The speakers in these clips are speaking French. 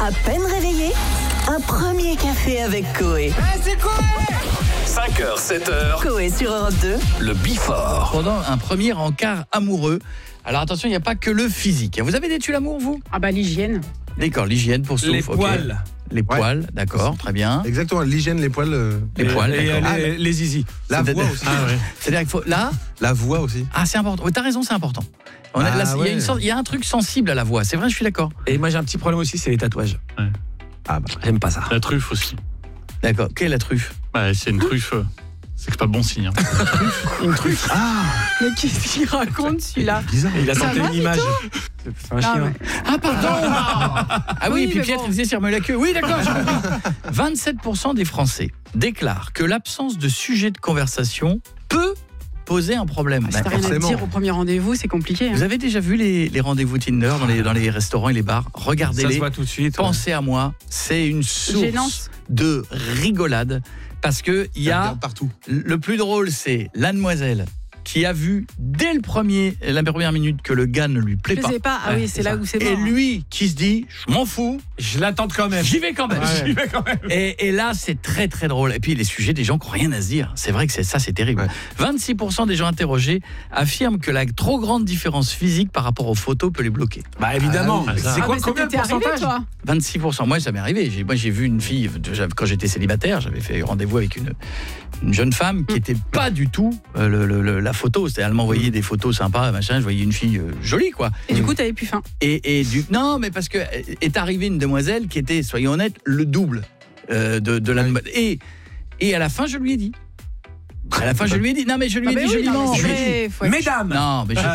À peine réveillé, un premier café avec Coé. C'est Coé 5h, 7h, Coé sur Europe 2. le Before. Pendant un premier encart amoureux. Alors attention, il n'y a pas que le physique. Vous avez des tuiles l'amour, vous ? Ah bah l'hygiène. D'accord, l'hygiène pour souffle. Les ok. poils. Les poils, d'accord, très bien. Exactement, l'hygiène, les poils. Les poils, Et d'accord. les zizi. La C'est- voix aussi. C'est-à-dire qu'il faut... Là, La voix aussi. c'est important. T'as raison, c'est important. Là, il y a un truc sensible à la voix. C'est vrai, je suis d'accord. Et moi j'ai un petit problème aussi, c'est les tatouages. Ouais. Ah bah. J'aime pas ça. La truffe aussi. D'accord. Quelle est la truffe ? C'est une truffe. C'est que pas bon signe. Hein. Une truffe. Mais qu'est-ce qu'il raconte celui-là? Bizarre. Et il a Ça tenté va, une image. C'est un chien. mais- Ah, pardon. Ah oui, Oui, et puis mais Pietre, bon. il faisait sermer la queue. Oui, d'accord, j'ai compris. 27% des Français déclarent que l'absence de sujet de conversation peut poser un problème. Si t'as rien à te forcément. dire au premier rendez-vous, c'est compliqué. Vous Hein. avez déjà vu les rendez-vous Tinder dans les restaurants et les bars ? Ça se Regardez-les. voit tout de suite. Pensez à moi, c'est une source Gênance. de rigolade parce que il y Ça a regarde partout. le plus drôle, c'est la demoiselle qui a vu dès la première minute que le gars ne lui plaît Je pas. sais pas. Ah oui, c'est là où c'est Et mort. hein. lui qui se dit, je m'en fous, Je l'attends quand même. j'y vais quand même. Ouais. J'y vais quand même. Et là, c'est très très drôle. Et puis les sujets des gens qui n'ont rien à se dire. C'est vrai que c'est terrible. Ouais. 26% des gens interrogés affirment que la trop grande différence physique par rapport aux photos peut les bloquer. Bah évidemment. Ah oui. C'est Ah, quoi mais combien de t'es arrivé, pourcentage? toi? 26%. Moi, ça m'est arrivé. Moi, j'ai vu une fille, quand j'étais célibataire, j'avais fait rendez-vous avec une jeune femme qui n'était pas du tout la photo. C'est-à-dire, elle m'envoyait des photos sympas, machin. Je voyais une fille jolie, quoi. Et du coup, t'avais plus faim. Non, mais parce que est arrivée une demoiselle qui était, soyons honnêtes, le double de la. Et à la fin, je lui ai dit. À la fin, je lui ai dit. Non, mais je lui ai dit joliment. Je lui ai dit. Mesdames. Non, mais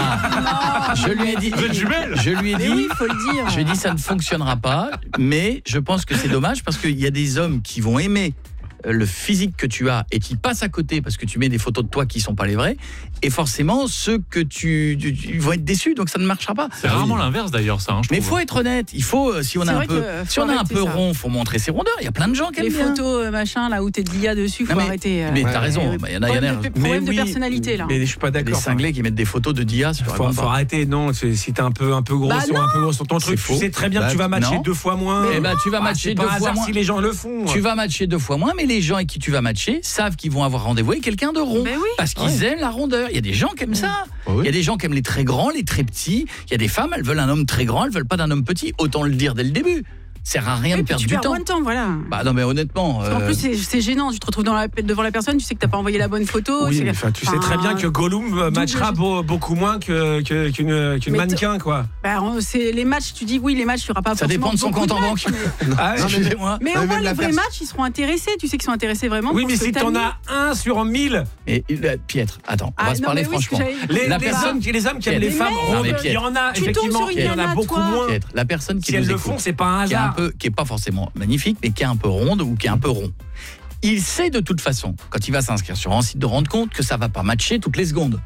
je lui ai dit. Vous êtes jumelles ? Je lui ai Mais dit. oui, faut le dire. Je lui ai dit ça ne fonctionnera pas, mais je pense que c'est dommage parce qu'il y a des hommes qui vont aimer le physique que tu as et qui passent à côté parce que tu mets des photos de toi qui sont pas les vraies, et forcément ceux que tu vont être déçus, donc ça ne marchera pas. C'est rarement l'inverse d'ailleurs, ça. Je Mais il trouve. faut être honnête, il faut si on C'est a un vrai peu que si faut on a un arrêter peu ça. rond, faut montrer ses rondeurs. Il y a plein de gens qui Les aiment bien. photos, machin, là où t'es de l'IA dessus, faut Non, arrêter. Mais t'as raison, il y en a Problème de personnalité, là. Mais je suis pas des d'accord. cinglés qui mettent des photos de Dia sur Faut arrêter, non, si t'es un peu gros Bah sur un peu gros sur ton truc, C'est faux. tu sais très bien que Bah, tu vas matcher non. 2 fois moins. Eh ben, tu vas matcher c'est 2 pas fois hasard moins. si les gens le font. Tu vas matcher 2 fois moins, mais les gens avec qui tu vas matcher savent qu'ils vont avoir rendez-vous avec quelqu'un de rond. Mais oui. Parce qu'ils aiment la rondeur. Il y a des gens qui aiment ça. oui. Il y a des gens qui aiment les très grands, les très petits. Il y a des femmes, elles veulent un homme très grand, elles veulent pas d'un homme petit. Autant le dire dès le début. Ça sert à rien Et de puis perdre tu du perds temps. moins de temps, voilà. Bah non, mais honnêtement. En plus, c'est gênant. Tu te retrouves devant la personne, tu sais que t'as pas envoyé la bonne photo. Oui, c'est- mais enfin, tu sais très bien que Gollum matchera beaucoup moins qu'une Mais mannequin, quoi. Bah, c'est les matchs, tu dis oui, les matchs, tu n'auras pas Ça forcément dépend de son beaucoup compte en matchs, banque. mais- Ah, Excusez-moi. Mais Ouais, au moins, même la les vrais pers- matchs, ils seront intéressés. Tu sais qu'ils sont intéressés vraiment. oui, pour mais ce que si t'as t'en mis. as un sur 1000, Et Pietre, attends, on Ah, va se non, parler mais oui, ce que franchement. j'avais- La les personne- hommes qui aiment Pierre, les mais femmes merde. Non, mais rondes, il y en a Tu tombes effectivement, sur une il y en a nana, beaucoup toi. moins. Pietre, la personne qui Si elles nous le écoute, font, c'est pas un qui est hasard. qui est pas forcément magnifique, mais qui est un peu ronde ou qui est un peu rond. Il sait de toute façon, quand il va s'inscrire sur un site de rendre compte, que ça va pas matcher toutes les secondes.